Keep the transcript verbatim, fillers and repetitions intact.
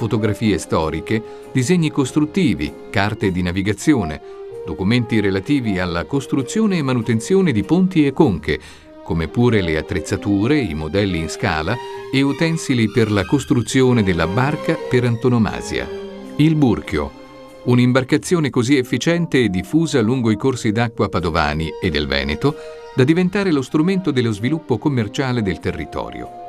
fotografie storiche, disegni costruttivi, carte di navigazione, documenti relativi alla costruzione e manutenzione di ponti e conche, come pure le attrezzature, i modelli in scala e utensili per la costruzione della barca per antonomasia. Il Burchio, un'imbarcazione così efficiente e diffusa lungo i corsi d'acqua padovani e del Veneto da diventare lo strumento dello sviluppo commerciale del territorio.